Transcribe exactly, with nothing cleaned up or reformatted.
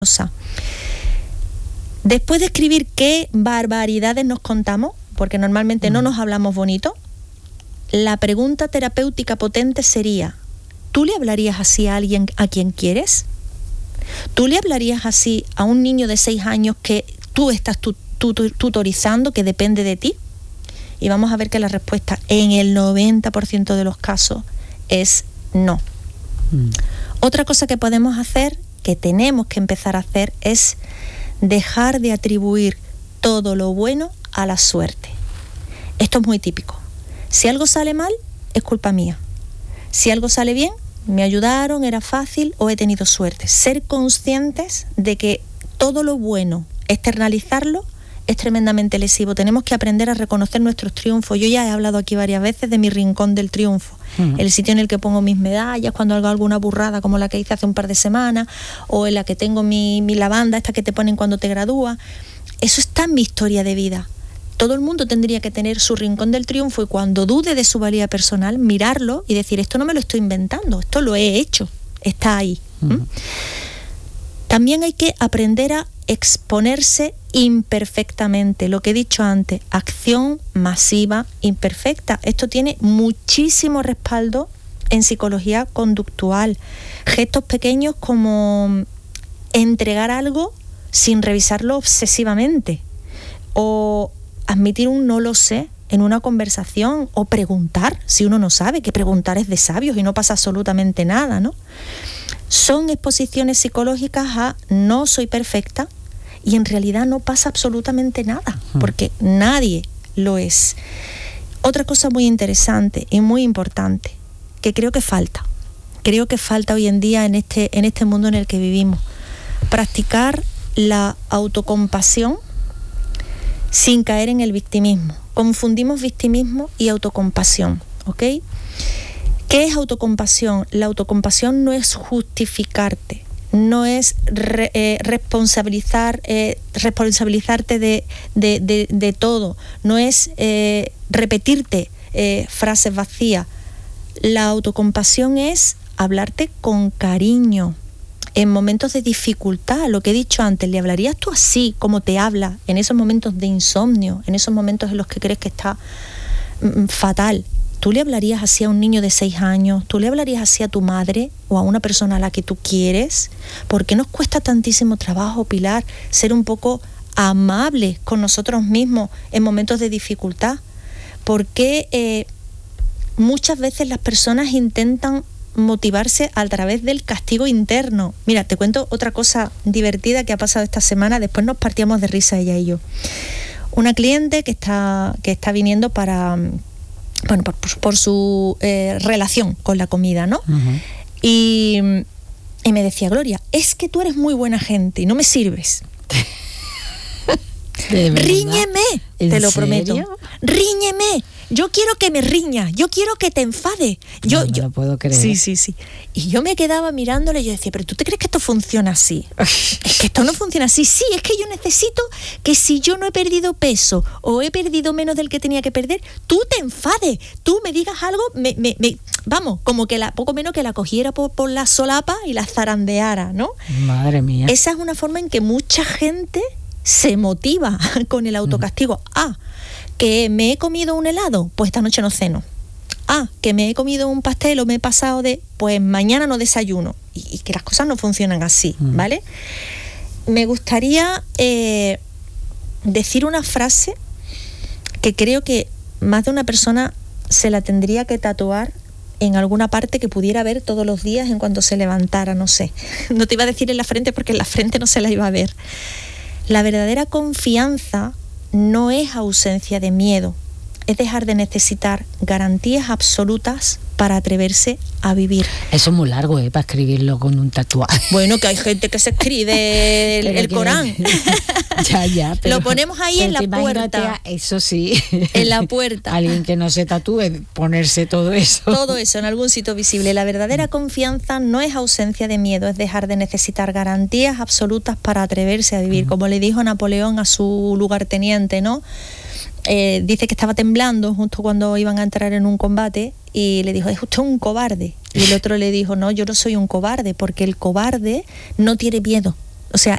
Después de escribir qué barbaridades nos contamos, porque normalmente mm. no nos hablamos bonito, la pregunta terapéutica potente sería: ¿tú le hablarías así a alguien a quien quieres? ¿Tú le hablarías así a un niño de seis años que tú estás tu, tu, tu, tutorizando, que depende de ti? Y vamos a ver que la respuesta en el noventa por ciento de los casos es no. Mm. Otra cosa que podemos hacer, que tenemos que empezar a hacer, es dejar de atribuir todo lo bueno a la suerte. Esto es muy típico. Si algo sale mal, es culpa mía. Si algo sale bien, me ayudaron, era fácil o he tenido suerte. Ser conscientes de que todo lo bueno, externalizarlo, es tremendamente lesivo. Tenemos que aprender a reconocer nuestros triunfos. Yo ya he hablado aquí varias veces de mi rincón del triunfo, uh-huh. el sitio en el que pongo mis medallas cuando hago alguna burrada como la que hice hace un par de semanas, o en la que tengo mi, mi lavanda, esta que te ponen cuando te gradúas. Eso está en mi historia de vida. Todo el mundo tendría que tener su rincón del triunfo y cuando dude de su valía personal, mirarlo y decir: esto no me lo estoy inventando, esto lo he hecho, está ahí. Uh-huh. ¿Mm? También hay que aprender a exponerse imperfectamente. Lo que he dicho antes, acción masiva imperfecta. Esto tiene muchísimo respaldo en psicología conductual. Gestos pequeños como entregar algo sin revisarlo obsesivamente, o admitir un no lo sé en una conversación, o preguntar si uno no sabe, que preguntar es de sabios y no pasa absolutamente nada, ¿no? Son exposiciones psicológicas a no soy perfecta y en realidad no pasa absolutamente nada, porque nadie lo es. Otra cosa muy interesante y muy importante, que creo que falta, creo que falta hoy en día en este, en este mundo en el que vivimos, practicar la autocompasión sin caer en el victimismo. Confundimos victimismo y autocompasión, ¿ok? ¿Qué es autocompasión? La autocompasión no es justificarte, no es re, eh, responsabilizar, eh, responsabilizarte de, de, de, de todo, no es eh, repetirte eh, frases vacías. La autocompasión es hablarte con cariño en momentos de dificultad. Lo que he dicho antes, ¿le hablarías tú así como te habla en esos momentos de insomnio, en esos momentos en los que crees que está mm, fatal? ¿Tú le hablarías así a un niño de seis años? ¿Tú le hablarías así a tu madre o a una persona a la que tú quieres? ¿Por qué nos cuesta tantísimo trabajo, Pilar, ser un poco amables con nosotros mismos en momentos de dificultad? ¿Por qué eh, muchas veces las personas intentan motivarse a través del castigo interno? Mira, te cuento otra cosa divertida que ha pasado esta semana, después nos partíamos de risa ella y yo. Una cliente que está, que está viniendo para... bueno, por, por su eh, relación con la comida, ¿no? Uh-huh. Y, y me decía: Gloria, es que tú eres muy buena gente y no me sirves. Ríñeme, te lo prometo. Ríñeme. Yo quiero que me riñas, yo quiero que te enfades. Yo, no, no yo, lo puedo creer. Sí, sí, sí. Y yo me quedaba mirándole y yo decía: ¿pero tú te crees que esto funciona así? Es que esto no funciona así. Sí, es que yo necesito que si yo no he perdido peso o he perdido menos del que tenía que perder, tú te enfades, tú me digas algo, me, me, me, vamos, como que la, poco menos que la cogiera por, por la solapa y la zarandeara, ¿no? Madre mía. Esa es una forma en que mucha gente se motiva con el autocastigo. Mm. Ah, que me he comido un helado, pues esta noche no ceno. Ah, que me he comido un pastel o me he pasado de, pues mañana no desayuno. Y, y que las cosas no funcionan así, mm. ¿vale? Me gustaría eh, decir una frase que creo que más de una persona se la tendría que tatuar en alguna parte que pudiera ver todos los días en cuanto se levantara, no sé. No te iba a decir en la frente porque en la frente no se la iba a ver. La verdadera confianza no es ausencia de miedo, es dejar de necesitar garantías absolutas para atreverse a vivir. Eso es muy largo, ¿eh? Para escribirlo con un tatuaje. Bueno, que hay gente que se escribe el, el Corán. Ya, ya. Pero, lo ponemos ahí en la puerta. A, eso sí. En la puerta. Alguien que no se tatúe, ponerse todo eso. Todo eso en algún sitio visible. La verdadera confianza no es ausencia de miedo, es dejar de necesitar garantías absolutas para atreverse a vivir. Mm. Como le dijo Napoleón a su lugarteniente, ¿no? Eh, dice que estaba temblando justo cuando iban a entrar en un combate y le dijo: es usted un cobarde. Y el otro le dijo: no, yo no soy un cobarde, porque el cobarde no tiene miedo. O sea,